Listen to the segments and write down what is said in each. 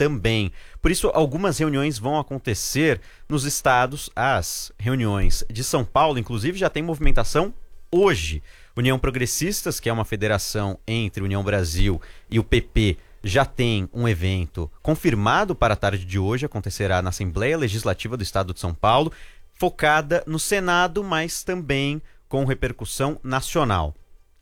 também. Por isso, algumas reuniões vão acontecer nos estados. As reuniões de São Paulo, inclusive, já tem movimentação hoje. União Progressistas, que é uma federação entre União Brasil e o PP, já tem um evento confirmado para a tarde de hoje, acontecerá na Assembleia Legislativa do Estado de São Paulo, focada no Senado, mas também com repercussão nacional.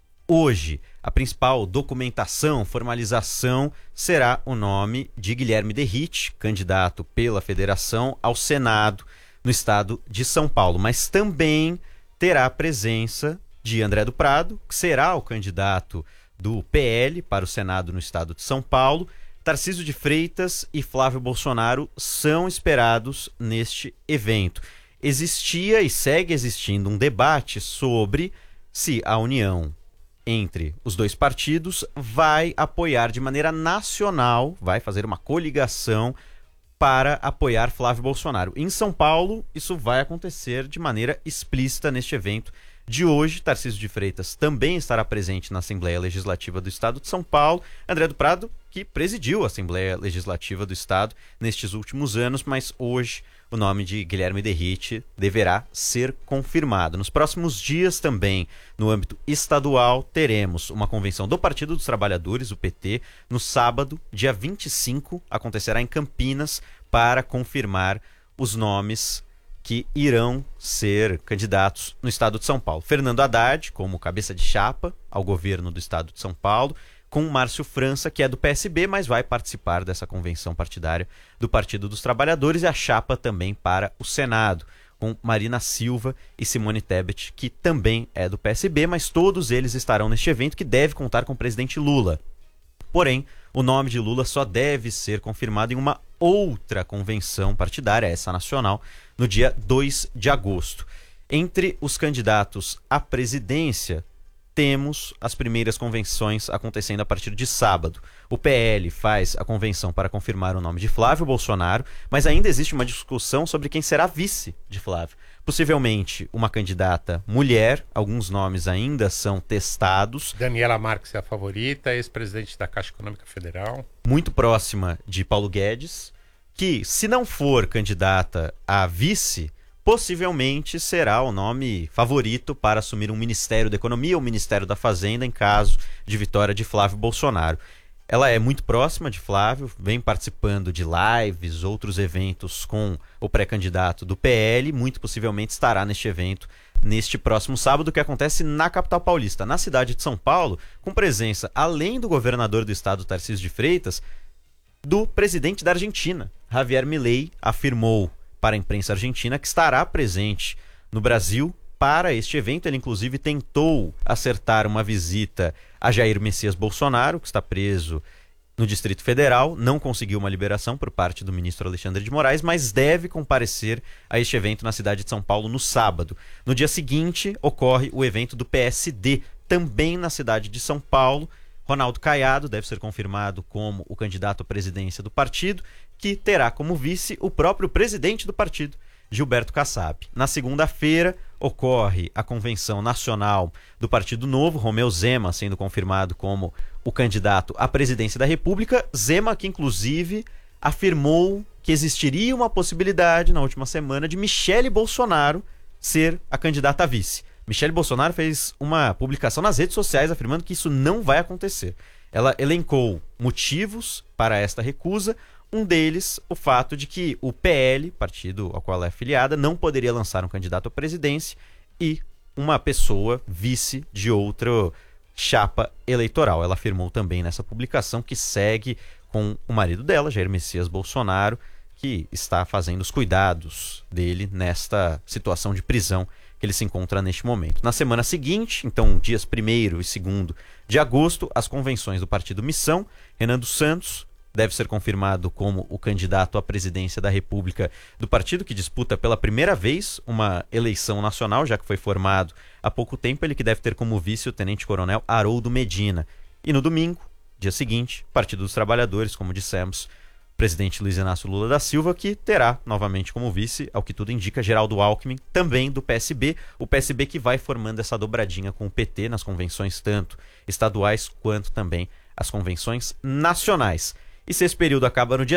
Hoje, a principal documentação, formalização, será o nome de Guilherme Derrite, candidato pela federação ao Senado no Estado de São Paulo, mas também terá a presença de André do Prado, que será o candidato do PL para o Senado no Estado de São Paulo. Tarcísio de Freitas e Flávio Bolsonaro são esperados neste evento. Existia e segue existindo um debate sobre se a união entre os dois partidos vai apoiar de maneira nacional, vai fazer uma coligação para apoiar Flávio Bolsonaro. Em São Paulo, isso vai acontecer de maneira explícita neste evento de hoje. Tarcísio de Freitas também estará presente na Assembleia Legislativa do Estado de São Paulo. André do Prado, que presidiu a Assembleia Legislativa do Estado nestes últimos anos, mas hoje o nome de Guilherme Derrite deverá ser confirmado. Nos próximos dias também, no âmbito estadual, teremos uma convenção do Partido dos Trabalhadores, o PT, no sábado, dia 25, acontecerá em Campinas, para confirmar os nomes que irão ser candidatos no Estado de São Paulo. Fernando Haddad, como cabeça de chapa ao governo do Estado de São Paulo, com Márcio França, que é do PSB, mas vai participar dessa convenção partidária do Partido dos Trabalhadores, e a chapa também para o Senado, com Marina Silva e Simone Tebet, que também é do PSB, mas todos eles estarão neste evento, que deve contar com o presidente Lula. Porém, o nome de Lula só deve ser confirmado em uma outra convenção partidária, essa nacional, no dia 2 de agosto. Entre os candidatos à presidência, temos as primeiras convenções acontecendo a partir de sábado. O PL faz a convenção para confirmar o nome de Flávio Bolsonaro, mas ainda existe uma discussão sobre quem será vice de Flávio. Possivelmente uma candidata mulher, alguns nomes ainda são testados. Daniela Marques é a favorita, ex-presidente da Caixa Econômica Federal. Muito próxima de Paulo Guedes, que, se não for candidata a vice, possivelmente será o nome favorito para assumir um Ministério da Economia ou Ministério da Fazenda em caso de vitória de Flávio Bolsonaro. Ela é muito próxima de Flávio, vem participando de lives, outros eventos com o pré-candidato do PL, muito possivelmente estará neste evento neste próximo sábado, que acontece na capital paulista, na cidade de São Paulo, com presença, além do governador do estado, Tarcísio de Freitas, do presidente da Argentina. Javier Milei afirmou para a imprensa argentina que estará presente no Brasil para este evento. Ele inclusive tentou acertar uma visita a Jair Messias Bolsonaro, que está preso no Distrito Federal, não conseguiu uma liberação por parte do ministro Alexandre de Moraes, mas deve comparecer a este evento na cidade de São Paulo no sábado. No dia seguinte ocorre o evento do PSD, também na cidade de São Paulo. Ronaldo Caiado deve ser confirmado como o candidato à presidência do partido, que terá como vice o próprio presidente do partido, Gilberto Kassab. Na segunda-feira ocorre a convenção nacional do Partido Novo, Romeu Zema sendo confirmado como o candidato à presidência da República. Zema, que inclusive afirmou que existiria uma possibilidade na última semana de Michele Bolsonaro ser a candidata a vice. Michele Bolsonaro fez uma publicação nas redes sociais afirmando que isso não vai acontecer. Ela elencou motivos para esta recusa. Um deles, o fato de que o PL, partido ao qual ela é afiliada, não poderia lançar um candidato à presidência e uma pessoa vice de outra chapa eleitoral. Ela afirmou também nessa publicação que segue com o marido dela, Jair Messias Bolsonaro, que está fazendo os cuidados dele nesta situação de prisão que ele se encontra neste momento. Na semana seguinte, então dias 1º e 2º de agosto, as convenções do Partido Missão. Renan dos Santos deve ser confirmado como o candidato à presidência da República do partido, que disputa pela primeira vez uma eleição nacional, já que foi formado há pouco tempo. Ele que deve ter como vice o tenente-coronel Haroldo Medina. E no domingo, dia seguinte, Partido dos Trabalhadores, como dissemos, presidente Luiz Inácio Lula da Silva, que terá novamente como vice, ao que tudo indica, Geraldo Alckmin, também do PSB. O PSB que vai formando essa dobradinha com o PT nas convenções tanto estaduais quanto também as convenções nacionais. E se esse período acaba no dia